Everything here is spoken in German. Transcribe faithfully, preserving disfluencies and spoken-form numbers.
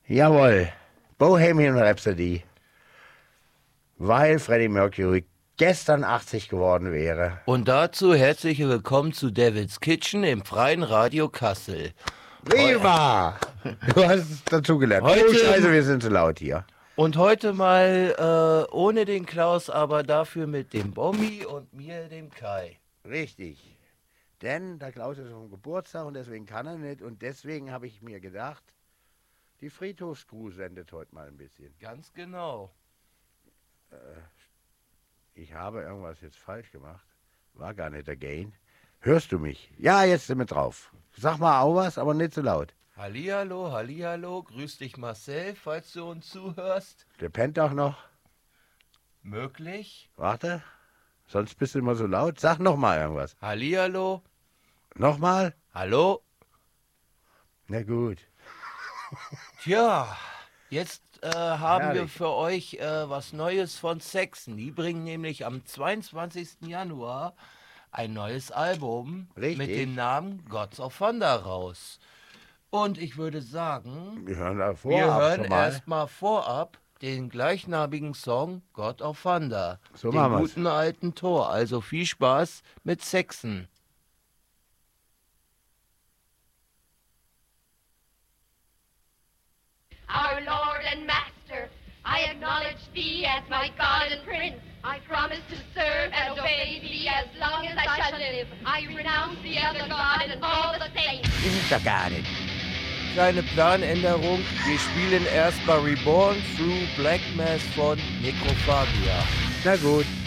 Jawohl, Bohemian Rhapsody, weil Freddie Mercury gestern achtzig geworden wäre. Und dazu herzlich willkommen zu Devil's Kitchen im Freien Radio Kassel. Viva! Du hast es dazugelernt. Heute- Oh Scheiße, wir sind zu laut hier. Und heute mal äh, ohne den Klaus, aber dafür mit dem Bommi und mir, dem Kai. Richtig. Denn der Klaus ist auf dem Geburtstag und deswegen kann er nicht. Und deswegen habe ich mir gedacht, die Friedhofscrew sendet heute mal ein bisschen. Ganz genau. Ich habe irgendwas jetzt falsch gemacht. War gar nicht der Gain. Hörst du mich? Ja, jetzt sind wir drauf. Sag mal auch was, aber nicht so laut. Hallihallo, hallihallo, grüß dich Marcel, falls du uns zuhörst. Der pennt doch noch. Möglich. Warte. Sonst bist du immer so laut. Sag noch mal irgendwas. Hallihallo, Nochmal? hallo. Na gut. Tja, jetzt äh, haben wir Herrlich. für euch äh, was Neues von Saxon. Die bringen nämlich am zweiundzwanzigsten Januar ein neues Album Richtig. mit dem Namen Gods of Thunder raus. Und ich würde sagen, Wir hören da wir vorab hören schon mal. erstmal vorab den gleichnamigen Song God of Thunder. So den machen wir's. guten alten Tor. Also viel Spaß mit Saxon. Our Lord and Master, I acknowledge thee as my God and Prince. I promise to serve and obey thee as long as I shall live. I renounce the other God and all the saints. Ist es doch gar nicht. Kleine Planänderung. Wir spielen erstmal Reborn Through Black Mass von Necrophobia. Na gut.